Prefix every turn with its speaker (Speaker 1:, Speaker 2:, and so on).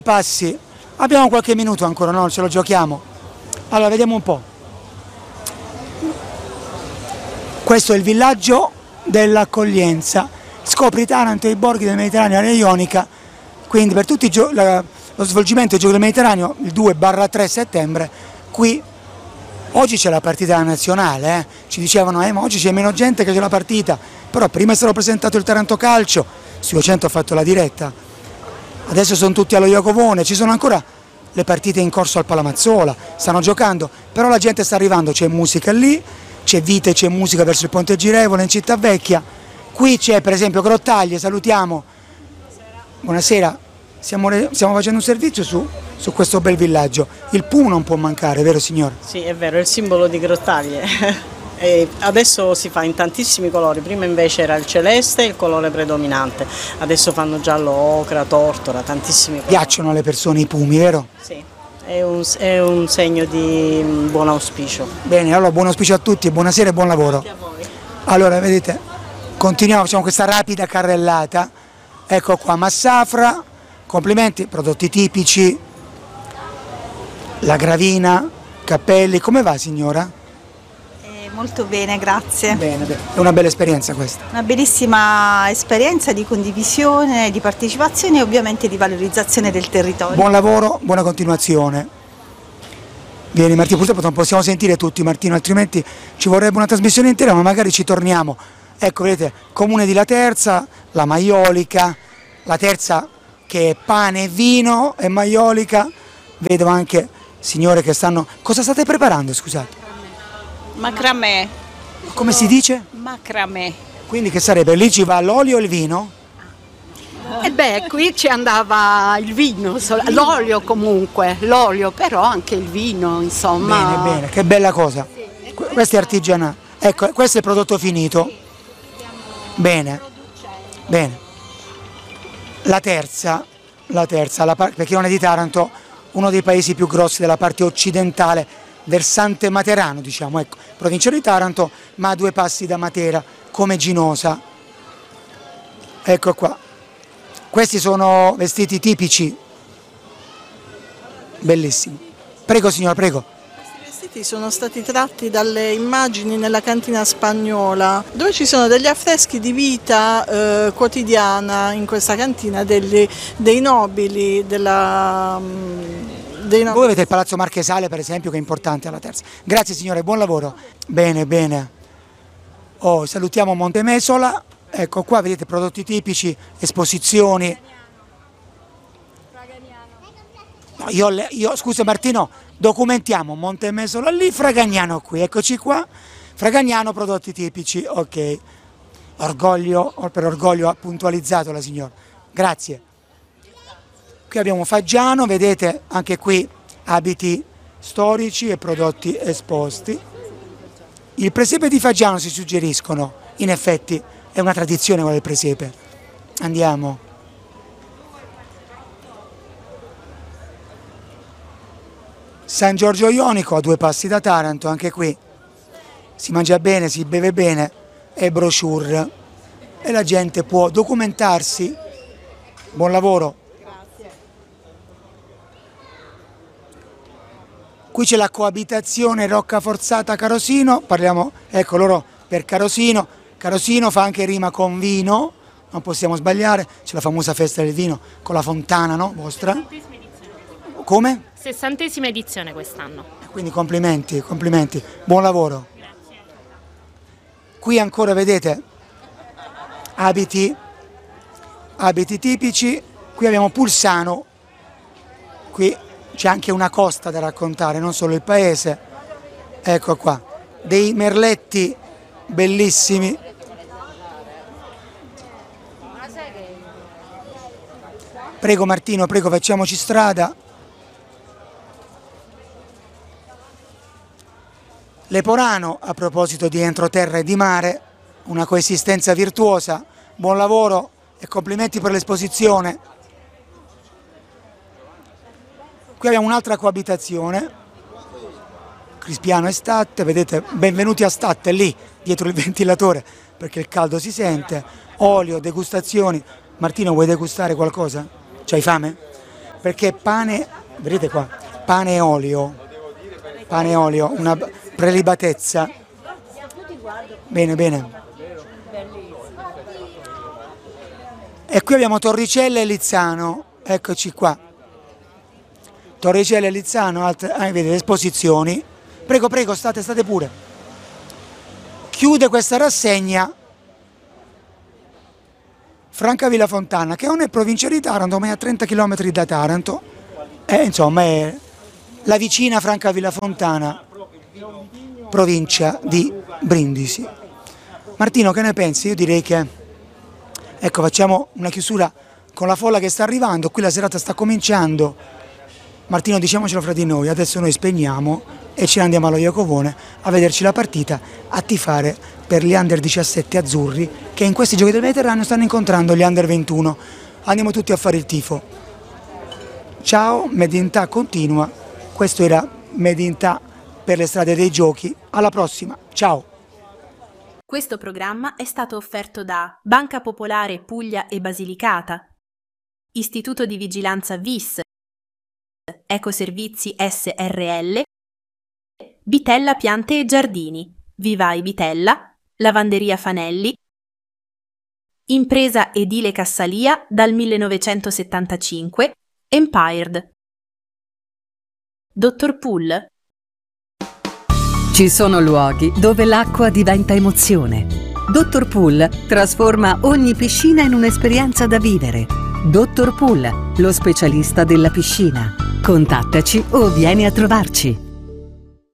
Speaker 1: Passi, abbiamo qualche minuto ancora, no? Ce lo giochiamo. Allora, vediamo un po'. Questo è il villaggio dell'accoglienza. Scopri Taranto e i borghi del Mediterraneo e Ionica. Quindi per tutti lo svolgimento dei Giochi del Mediterraneo il 2/3 settembre qui. Oggi c'è la partita nazionale, ci dicevano ma oggi c'è meno gente che c'è la partita, però prima è stato presentato il Taranto Calcio, su 100 ho fatto la diretta, adesso sono tutti allo Iacovone, ci sono ancora le partite in corso al Palamazzola, stanno giocando, però la gente sta arrivando, c'è musica lì, c'è vita e c'è musica verso il Ponte Girevole in Città Vecchia, qui c'è per esempio Grottaglie, salutiamo, buonasera, stiamo facendo un servizio su questo bel villaggio. Il Puma non può mancare, vero signor?
Speaker 2: Sì, è vero, è il simbolo di Grottaglie. E adesso si fa in tantissimi colori, prima invece era il celeste, il colore predominante, adesso fanno giallo, ocra, tortora, tantissimi colori.
Speaker 1: Piacciono alle persone i pumi, vero?
Speaker 2: Sì, è un segno di buon auspicio.
Speaker 1: Bene, allora buon auspicio a tutti e buonasera e buon lavoro.
Speaker 2: Grazie a voi.
Speaker 1: Allora, vedete, continuiamo, facciamo questa rapida carrellata. Ecco qua, Massafra, complimenti, prodotti tipici, la Gravina, Cappelli, come va signora?
Speaker 3: Molto bene, grazie.
Speaker 1: Bene, è una bella esperienza questa.
Speaker 3: Una bellissima esperienza di condivisione, di partecipazione e ovviamente di valorizzazione del territorio.
Speaker 1: Buon lavoro, buona continuazione. Vieni Martino, purtroppo non possiamo sentire tutti Martino, altrimenti ci vorrebbe una trasmissione intera, ma magari ci torniamo. Ecco, vedete, Comune di Laterza, la Maiolica, la Terza che è pane e vino e Maiolica. Vedo anche signore che stanno... Cosa state preparando, scusate?
Speaker 4: Macramè.
Speaker 1: Come si dice?
Speaker 4: Macramè.
Speaker 1: Quindi che sarebbe? Lì ci va l'olio e il vino?
Speaker 4: E qui ci andava il vino, l'olio comunque, l'olio però anche il vino, insomma.
Speaker 1: Bene, bene, che bella cosa. Questo è artigianato. Ecco, questo è il prodotto finito. Bene, bene. La terza, per chi non è di Taranto, uno dei paesi più grossi della parte occidentale, versante materano, diciamo, ecco, provincia di Taranto, ma a 2 passi da Matera, come Ginosa. Ecco qua. Questi sono vestiti tipici, bellissimi. Prego signora, prego.
Speaker 5: Questi vestiti sono stati tratti dalle immagini nella cantina spagnola, dove ci sono degli affreschi di vita quotidiana in questa cantina dei nobili,
Speaker 1: Voi avete il Palazzo Marchesale per esempio, che è importante alla Terza. Grazie signore, buon lavoro. Bene, bene. Salutiamo Montemesola. Ecco qua, vedete prodotti tipici, esposizioni. No, io scusa Martino, documentiamo Montemesola lì, Fragagnano qui, eccoci qua. Fragagnano, prodotti tipici, ok. Orgoglio, per orgoglio ha puntualizzato la signora. Grazie. Qui abbiamo Faggiano, vedete anche qui abiti storici e prodotti esposti. Il presepe di Faggiano si suggeriscono, in effetti è una tradizione quella del presepe. Andiamo. San Giorgio Ionico a 2 passi da Taranto, anche qui si mangia bene, si beve bene, e brochure e la gente può documentarsi. Buon lavoro. Qui c'è la coabitazione Roccaforzata Carosino, parliamo, ecco loro per Carosino, Carosino fa anche rima con vino, non possiamo sbagliare, c'è la famosa festa del vino con la fontana, no? Vostra?
Speaker 6: 60ª edizione.
Speaker 1: Come?
Speaker 6: 60ª edizione quest'anno.
Speaker 1: Quindi complimenti, complimenti, buon lavoro.
Speaker 6: Grazie.
Speaker 1: Qui ancora vedete abiti tipici, qui abbiamo Pulsano, qui c'è anche una costa da raccontare, non solo il paese. Ecco qua, dei merletti bellissimi. Prego Martino, prego, facciamoci strada. Leporano, a proposito di entroterra e di mare, una coesistenza virtuosa. Buon lavoro e complimenti per l'esposizione. Qui abbiamo un'altra coabitazione, Crispiano e Statte, vedete, benvenuti a Statte, lì, dietro il ventilatore, perché il caldo si sente, olio, degustazioni. Martino, vuoi degustare qualcosa? C'hai fame? perché pane, vedete qua, pane e olio, una prelibatezza. Bene, bene. E qui abbiamo Torricella e Lizzano, eccoci qua. Torricella e Lizzano, vedete, esposizioni. Prego, prego, state pure. Chiude questa rassegna Francavilla Fontana, che non è provincia di Taranto, ma è a 30 km da Taranto. Insomma, è la vicina Francavilla Fontana, provincia di Brindisi. Martino, che ne pensi? Io direi che, ecco, facciamo una chiusura con la folla che sta arrivando. Qui la serata sta cominciando. Martino, diciamocelo fra di noi, adesso noi spegniamo e ce ne andiamo allo Iacovone a vederci la partita, a tifare per gli under 17 azzurri che in questi giochi del Mediterraneo stanno incontrando gli under 21. Andiamo tutti a fare il tifo. Ciao, Medinta continua. Questo era Medinta per le strade dei giochi. Alla prossima, ciao.
Speaker 7: Questo programma è stato offerto da Banca Popolare Puglia e Basilicata, Istituto di Vigilanza VIS, Ecoservizi SRL, Bitella Piante e Giardini, Vivai Bitella, Lavanderia Fanelli, Impresa Edile Cassalia dal 1975, Empired. Dottor Pool.
Speaker 8: Ci sono luoghi dove l'acqua diventa emozione. Dottor Pool trasforma ogni piscina in un'esperienza da vivere. Dottor Pool, lo specialista della piscina. Contattaci o vieni a trovarci.